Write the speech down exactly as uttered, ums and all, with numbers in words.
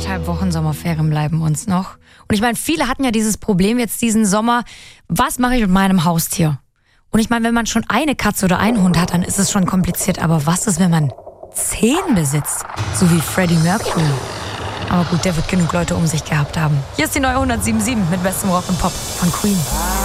Anderthalb Wochen Sommerferien bleiben uns noch. Und ich meine, viele hatten ja dieses Problem jetzt diesen Sommer. Was mache ich mit meinem Haustier? Und ich meine, wenn man schon eine Katze oder einen Hund hat, dann ist es schon kompliziert. Aber was ist, wenn man zehn besitzt? So wie Freddie Mercury. Aber gut, der wird genug Leute um sich gehabt haben. Hier ist die neue hundertsieben Komma sieben mit bestem Rock und Pop von Queen.